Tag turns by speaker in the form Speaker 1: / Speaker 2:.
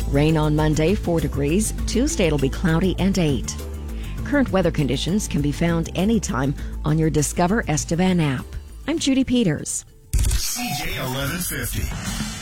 Speaker 1: Rain on Monday, 4 degrees. Tuesday it'll be cloudy and 8. Current weather conditions can be found anytime on your Discover Estevan app. I'm Judy Peters.
Speaker 2: CJ 1150.